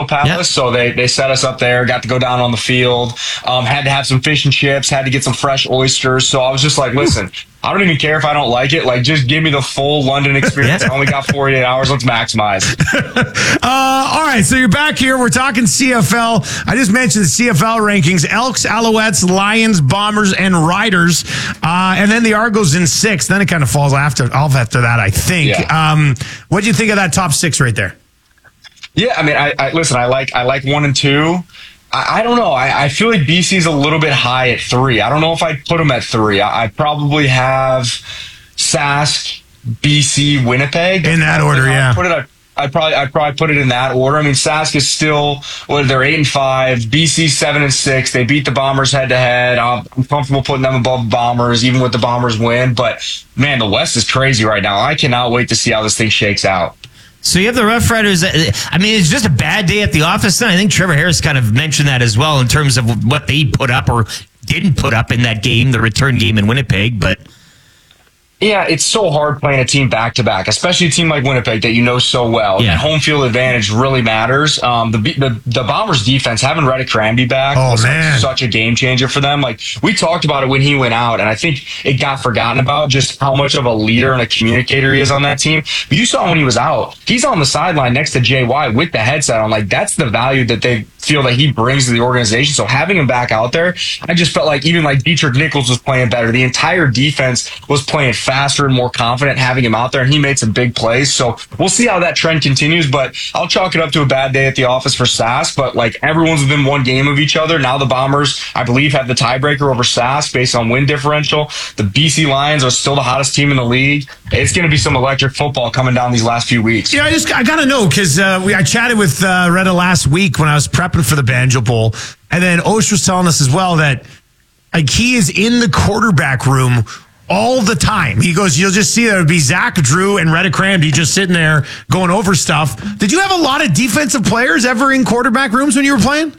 Palace. Yep. So they set us up there, got to go down on the field, had to have some fish and chips, had to get some fresh oysters. So I was just like, listen, I don't even care if I don't like it. Like, just give me the full London experience. I only got 48 hours. Let's maximize. All right, so you're back here. We're talking CFL. I just mentioned the CFL rankings. Elks, Alouettes, Lions, Bombers, and Riders. And then the Argos in 6th. Then it kind of falls off after that, I think. Yeah. What do you think of that top 6 right there? Yeah, I mean, I listen, I like 1 and 2. I don't know. I feel like BC's a little bit high at 3. I don't know if I'd put them at 3. I'd probably have Sask, BC, Winnipeg. In that order, yeah. I'd probably put it in that order. I mean, Sask is still, they're 8-5, BC 7-6. They beat the Bombers head to head. I'm comfortable putting them above the Bombers, even with the Bombers win. But man, the West is crazy right now. I cannot wait to see how this thing shakes out. So you have the Rough Riders. I mean, it's just a bad day at the office. And I think Trevor Harris kind of mentioned that as well in terms of what they put up or didn't put up in that game, the return game in Winnipeg. But yeah, it's so hard playing a team back-to-back, especially a team like Winnipeg that you know so well. Yeah. And home field advantage really matters. The Bombers' defense, having Reddick Cranby back was like such a game changer for them. Like, we talked about it when he went out, and I think it got forgotten about just how much of a leader and a communicator he is on that team. But you saw when he was out, he's on the sideline next to JY with the headset on. Like, that's the value that they feel that he brings to the organization. So having him back out there, I just felt like even like Dietrich Nichols was playing better. The entire defense was playing faster and more confident having him out there, and he made some big plays. So we'll see how that trend continues, but I'll chalk it up to a bad day at the office for Sask. But like, everyone's within one game of each other. Now the Bombers, I believe, have the tiebreaker over Sask based on win differential. The BC Lions are still the hottest team in the league. It's going to be some electric football coming down these last few weeks. Yeah, I got to know, because I chatted with Retta last week when I was prepping for the Banjo Bowl, and then Osh was telling us as well that like, he is in the quarterback room all the time. He goes, you'll just see there would be Zach, Drew, and Reddick Cranby just sitting there going over stuff. Did you have a lot of defensive players ever in quarterback rooms when you were playing?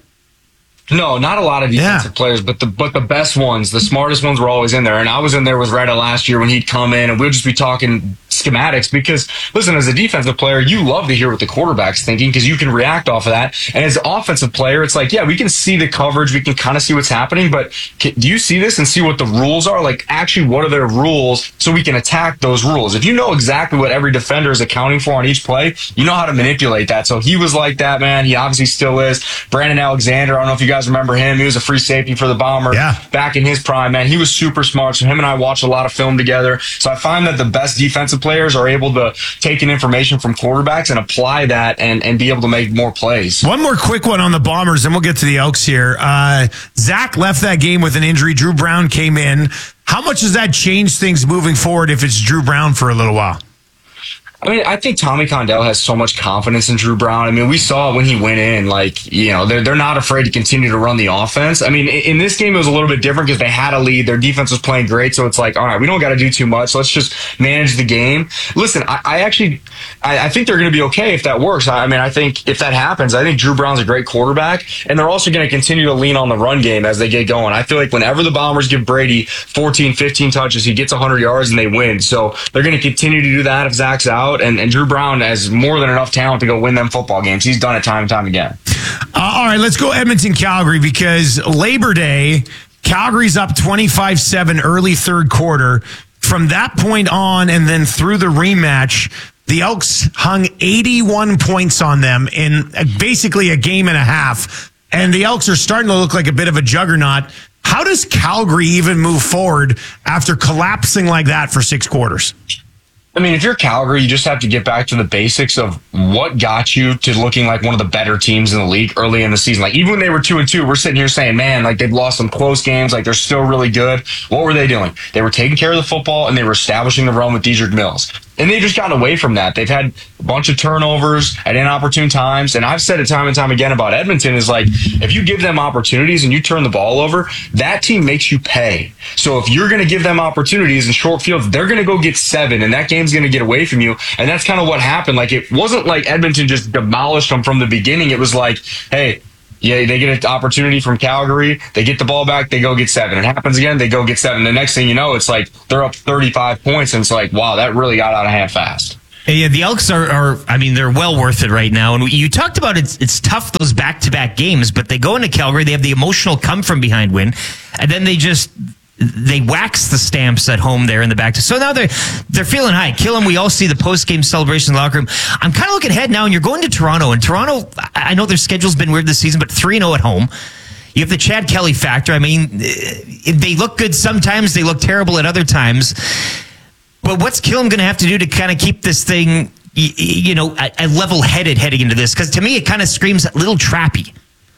No, not a lot of defensive players, but the best ones, the smartest ones were always in there. And I was in there with Retta last year when he'd come in, and we'd just be talking schematics because, listen, as a defensive player, you love to hear what the quarterback's thinking because you can react off of that. And as an offensive player, it's like, yeah, we can see the coverage, we can kind of see what's happening, but do you see this and see what the rules are? Like, actually, what are their rules so we can attack those rules? If you know exactly what every defender is accounting for on each play, you know how to manipulate that. So he was like that, man. He obviously still is. Brandon Alexander, I don't know if you guys remember him. He was a free safety for the Bombers back in his prime, man. He was super smart. So him and I watched a lot of film together. So I find that the best defensive players are able to take in information from quarterbacks and apply that and be able to make more plays. One more quick one on the Bombers, and we'll get to the Elks here. Zach left that game with an injury. Drew Brown came in. How much does that change things moving forward if it's Drew Brown for a little while? I mean, I think Tommy Condell has so much confidence in Drew Brown. I mean, we saw when he went in, like, you know, they're not afraid to continue to run the offense. I mean, in this game, it was a little bit different because they had a lead. Their defense was playing great. So it's like, all right, we don't got to do too much. Let's just manage the game. Listen, I think they're going to be okay if that works. I mean, I think if that happens, I think Drew Brown's a great quarterback, and they're also going to continue to lean on the run game as they get going. I feel like whenever the Bombers give Brady 14, 15 touches, he gets 100 yards and they win. So they're going to continue to do that if Zach's out. And Drew Brown has more than enough talent to go win them football games. He's done it time and time again. All right, let's go Edmonton-Calgary, because Labor Day, Calgary's up 25-7 early third quarter. From that point on and then through the rematch, the Elks hung 81 points on them in basically a game and a half. And the Elks are starting to look like a bit of a juggernaut. How does Calgary even move forward after collapsing like that for 6 quarters? I mean, if you're Calgary, you just have to get back to the basics of what got you to looking like one of the better teams in the league early in the season. Like, even when they were 2-2, we're sitting here saying, man, like, they've lost some close games. Like, they're still really good. What were they doing? They were taking care of the football, and they were establishing the run with Dedrick Mills. And they've just gotten away from that. They've had a bunch of turnovers at inopportune times. And I've said it time and time again about Edmonton is like, if you give them opportunities and you turn the ball over, that team makes you pay. So if you're going to give them opportunities in short fields, they're going to go get 7, and that game's going to get away from you. And that's kind of what happened. Like, it wasn't like Edmonton just demolished them from the beginning. It was like, hey, yeah, they get an opportunity from Calgary. They get the ball back. They go get 7. It happens again. They go get 7. The next thing you know, it's like they're up 35 points. And it's like, wow, that really got out of hand fast. Yeah, the Elks are I mean, they're well worth it right now. And you talked about it's tough, those back-to-back games, but they go into Calgary, they have the emotional come-from-behind win, and then they wax the Stamps at home there in the back. So now they're feeling high. Kill 'em. We all see the post-game celebration in the locker room. I'm kind of looking ahead now, and you're going to Toronto. And Toronto, I know their schedule's been weird this season, but 3-0 at home. You have the Chad Kelly factor. I mean, they look good sometimes. They look terrible at other times. But what's Killam going to have to do to kind of keep this thing, level-headed heading into this? Because to me, it kind of screams a little trappy.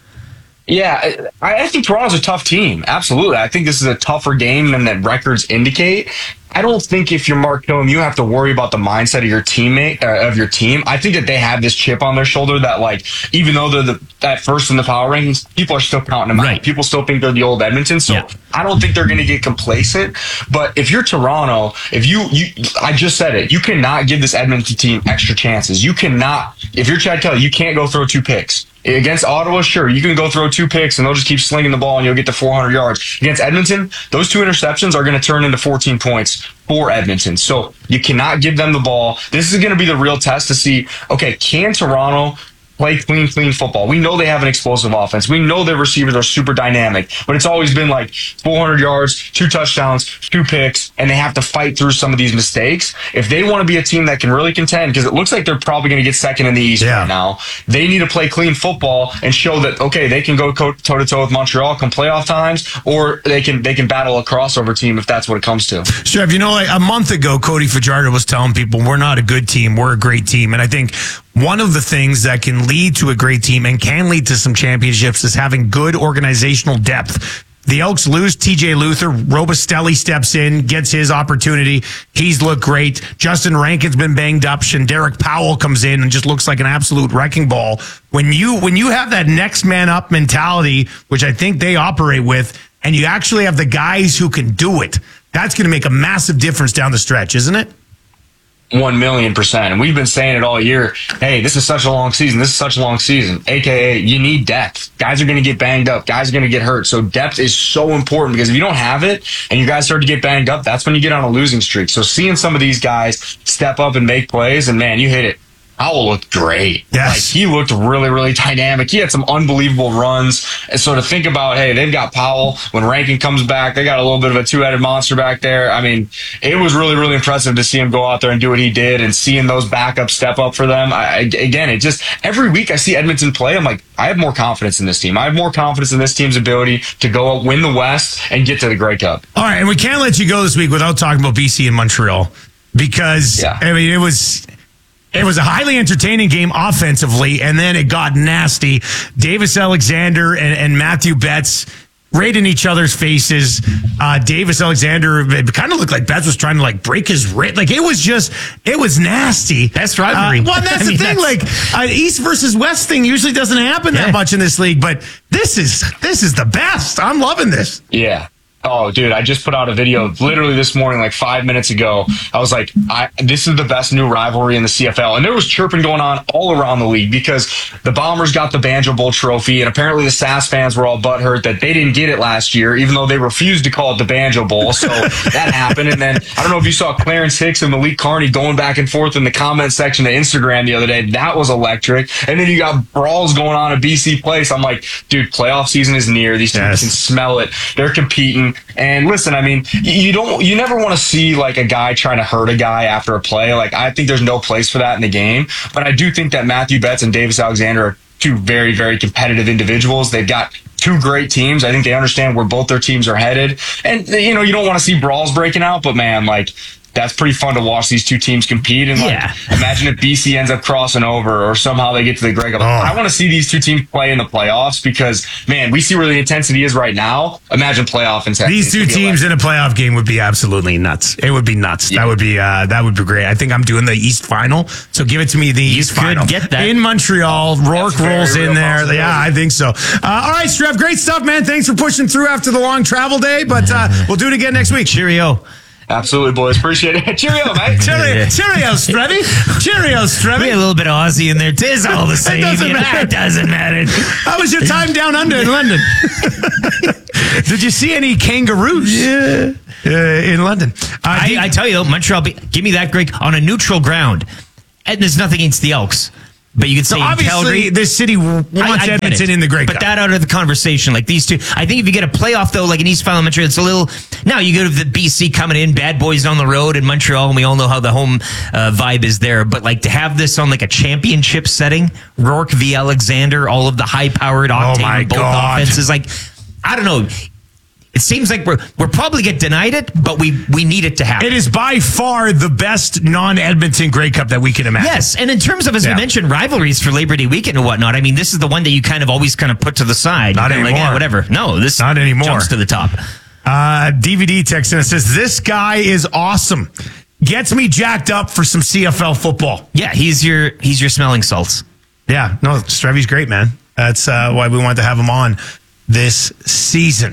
Yeah, I think Toronto's a tough team. Absolutely. I think this is a tougher game than that records indicate. I don't think if you're Mark Killam, you have to worry about the mindset of your teammate, of your team. I think that they have this chip on their shoulder that, like, even though they're at first in the power rankings, people are still counting them out. People still think they're the old Edmonton. So I don't think they're going to get complacent. But if you're Toronto, I just said it, you cannot give this Edmonton team extra chances. You cannot, if you're Chad Kelly, you can't go throw 2 picks. Against Ottawa, sure, you can go throw 2 picks and they'll just keep slinging the ball and you'll get to 400 yards. Against Edmonton, those 2 interceptions are going to turn into 14 points for Edmonton. So you cannot give them the ball. This is going to be the real test to see, okay, can Toronto play clean football? We know they have an explosive offense. We know their receivers are super dynamic, but it's always been like 400 yards, 2 touchdowns, 2 picks, and they have to fight through some of these mistakes. If they want to be a team that can really contend, because it looks like they're probably going to get second in the East right now, they need to play clean football and show that, okay, they can go toe-to-toe with Montreal come playoff times, or they can battle a crossover team if that's what it comes to. Trev, like a month ago, Cody Fajardo was telling people, we're not a good team, we're a great team. And I think one of the things that can lead to a great team and can lead to some championships is having good organizational depth. The Elks lose TJ Luther. Robustelli steps in, gets his opportunity. He's looked great. Justin Rankin's been banged up. Shanderick Powell comes in and just looks like an absolute wrecking ball. When you have that next man up mentality, which I think they operate with, and you actually have the guys who can do it, that's going to make a massive difference down the stretch, isn't it? 1,000,000%. And we've been saying it all year. Hey, this is such a long season. This is such a long season. AKA, you need depth. Guys are going to get banged up. Guys are going to get hurt. So depth is so important, because if you don't have it and you guys start to get banged up, that's when you get on a losing streak. So seeing some of these guys step up and make plays, and man, you hit it. Powell looked great. Yes. Like, he looked really, really dynamic. He had some unbelievable runs. And so to think about, hey, they've got Powell. When Rankin comes back, they got a little bit of a 2-headed monster back there. I mean, it was really, really impressive to see him go out there and do what he did, and seeing those backups step up for them. It just, every week I see Edmonton play, I'm like, I have more confidence in this team. I have more confidence in this team's ability to go win the West and get to the Grey Cup. All right, and we can't let you go this week without talking about BC and Montreal, because, I mean, it was a highly entertaining game offensively, and then it got nasty. Davis Alexander and Matthew Betts right in each other's faces. Davis Alexander, it kind of looked like Betts was trying to break his wrist. It was nasty. Best rivalry. Well, that's the thing. East versus West thing usually doesn't happen that much in this league, but this is the best. I'm loving this. Yeah. Oh, dude, I just put out a video literally this morning, 5 minutes ago. I was like, this is the best new rivalry in the CFL. And there was chirping going on all around the league, because the Bombers got the Banjo Bowl trophy, and apparently the SAS fans were all butthurt that they didn't get it last year, even though they refused to call it the Banjo Bowl. So that happened. And then I don't know if you saw Clarence Hicks and Malik Carney going back and forth in the comment section of Instagram the other day. That was electric. And then you got brawls going on at BC Place. I'm like, dude, playoff season is near. These teams can smell it. They're competing. And listen, I mean, you never want to see a guy trying to hurt a guy after a play. I think there's no place for that in the game. But I do think that Matthew Betts and Davis Alexander are 2 very, very competitive individuals. They've got 2 great teams. I think they understand where both their teams are headed. And, you don't want to see brawls breaking out, but man, that's pretty fun to watch these 2 teams compete. And imagine if BC ends up crossing over, or somehow they get to the Grey Cup. I want to see these 2 teams play in the playoffs, because, man, we see where the intensity is right now. Imagine playoff intensity. These 2 teams in a playoff game would be absolutely nuts. It would be nuts. Yeah. That would be great. I think I'm doing the East Final, so give it to me. The East Final. Get that. In Montreal. Rourke rolls in there. Yeah, I think so. All right, Strev, great stuff, man. Thanks for pushing through after the long travel day, but we'll do it again next week. Cheerio. Absolutely, boys. Appreciate it. Cheerio, mate. Cheerio, Strevy. Cheerio, Strevy. We had a little bit of Aussie in there. Tis all the same. It doesn't matter. How was your time down under in London? Did you see any kangaroos? In London? I tell you, though, Montreal, give me that Greg on a neutral ground. And there's nothing against the Elks. But you could say obviously Calgary, this city wants Edmonton in the Grey Cup. But that out of the conversation, like these two, I think if you get a playoff though, like in East Final Montreal, it's a little. Now you go to the BC coming in, bad boys on the road in Montreal, and we all know how the home vibe is there. But like to have this on like a championship setting, Rourke v. Alexander, all of the high-powered octane of both offenses, like I don't know. It seems like we're probably get denied it, but we need it to happen. It is by far the best non-Edmonton Grey Cup that we can imagine. Yes, and in terms of, as we mentioned, rivalries for Labor Day weekend and whatnot, I mean, this is the one that you kind of always kind of put to the side. Not anymore. Like, yeah, whatever. No, this not anymore. Jumps to the top. DVD text and it says, this guy is awesome. Gets me jacked up for some CFL football. Yeah, he's your smelling salts. Yeah, no, Strevy's great, man. That's why we wanted to have him on this season.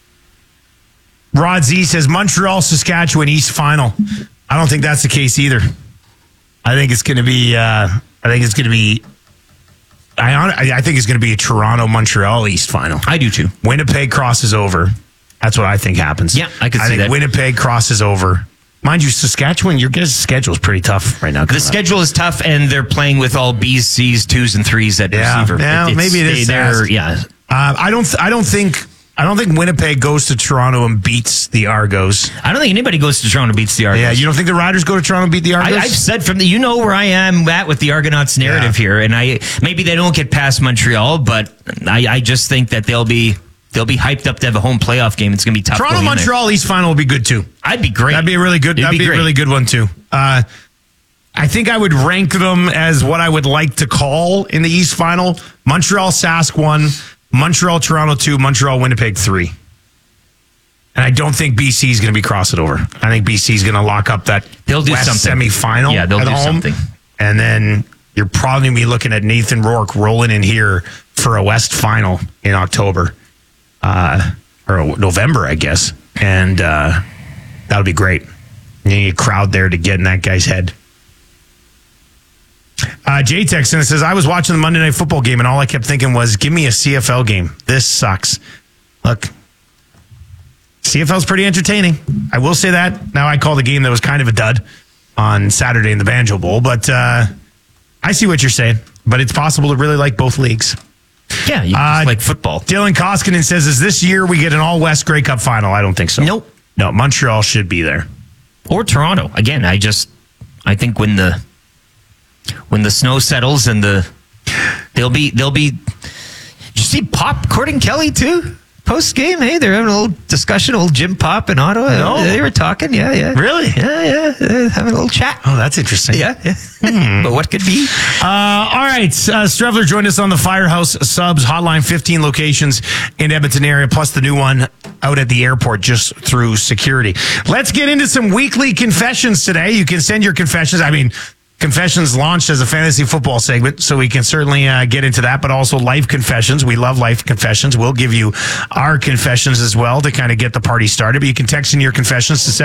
Rod Z says Montreal, Saskatchewan, East Final. I don't think that's the case either. I think it's going to be. I think it's going to be a Toronto, Montreal East Final. I do too. Winnipeg crosses over. That's what I think happens. Yeah, I could see that. I think Winnipeg crosses over. Mind you, Saskatchewan, your guys' schedule is pretty tough right now. The schedule is tough, and they're playing with all B's, C's, 2s, and 3s at receiver. Yeah, maybe it is. Yeah. I don't think Winnipeg goes to Toronto and beats the Argos. I don't think anybody goes to Toronto and beats the Argos. Yeah, you don't think the Riders go to Toronto and beat the Argos? I've said from the, where I am at with the Argonauts narrative here, and maybe they don't get past Montreal, but I just think that they'll be hyped up to have a home playoff game. It's going to be tough. Toronto Montreal East Final will be good too. I'd be great. That'd be a really good. That'd be a really good one too. I think I would rank them as what I would like to call in the East Final: Montreal Sask 1, Montreal Toronto 2, Montreal Winnipeg 3. And I don't think BC is going to be crossing over. I think BC is going to lock up that West semifinal. Yeah, they'll do something. And then you're probably going to be looking at Nathan Rourke rolling in here for a West Final in October. Or November, I guess. And that'll be great. You need a crowd there to get in that guy's head. Jay Texan says, I was watching the Monday Night Football game and all I kept thinking was, give me a CFL game. This sucks. Look, CFL's pretty entertaining. I will say that. Now I call the game that was kind of a dud on Saturday in the Banjo Bowl, but I see what you're saying. But it's possible to really like both leagues. Yeah, you just like football. Dylan Koskinen says, is this year we get an all-West Grey Cup final? I don't think so. Nope. No, Montreal should be there. Or Toronto. Again, I think when the snow settles and they'll be. Did you see Pop courting Kelly too? Post game, hey, they're having a little discussion. Old Jim Pop in Ottawa. No. They were talking. Yeah. Really? Yeah. Having a little chat. Oh, that's interesting. Yeah. But what could be? All right. Strevler joined us on the Firehouse Subs hotline, 15 locations in Edmonton area, plus the new one out at the airport just through security. Let's get into some weekly confessions today. You can send your confessions. Confessions launched as a fantasy football segment, so we can certainly get into that, but also life confessions. We love life confessions. We'll give you our confessions as well to kind of get the party started, but you can text in your confessions to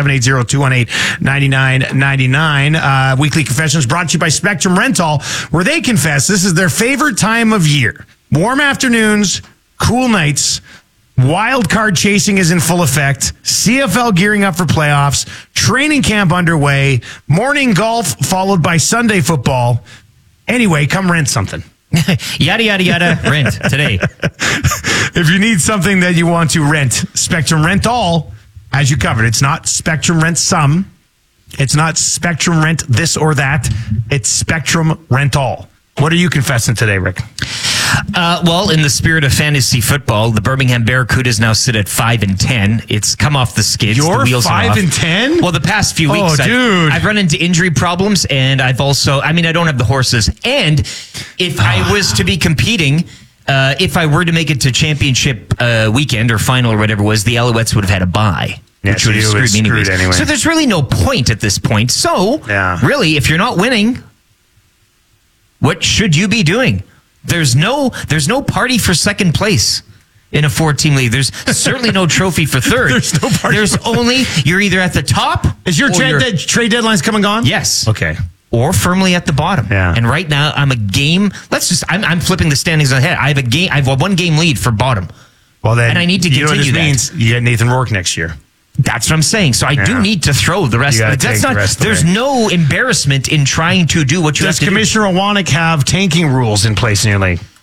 780-218-9999. Weekly confessions brought to you by Spectrum Rental, where they confess this is their favorite time of year. Warm afternoons, cool nights, wild card chasing is in full effect. CFL gearing up for playoffs. Training camp underway. Morning golf followed by Sunday football. Anyway, come rent something. Yada, yada, yada. Rent today. If you need something that you want to rent, Spectrum Rent All has you covered. It's not Spectrum Rent Some. It's not Spectrum Rent this or that. It's Spectrum Rent All. What are you confessing today, Rick? Well, in the spirit of fantasy football, the Birmingham Barracudas now sit at 5-10. It's come off the skids. You're the wheels 5-10? Well, the past few weeks, I've run into injury problems, and I've also, I don't have the horses. And if I was to be competing, if I were to make it to championship weekend or final or whatever it was, the Alouettes would have had a bye. Yeah, which would have screwed me anyway. So there's really no point at this point. So, really, if you're not winning, what should you be doing? There's no party for second place in a 4-team league. There's certainly no trophy for third. There's no party. There's only you're either at the top. Is your trade deadline's come and gone? Yes. Okay. Or firmly at the bottom. Yeah. And right now I'm a game. I'm flipping the standings on the head. I have a 1 game lead for bottom. Well then, and I need to continue that. Means you get Nathan Rourke next year. That's what I'm saying. So I do need to throw the rest of it. That's not. There's no embarrassment in trying to do what you have to do. Does Commissioner Owanek have tanking rules in place in your league?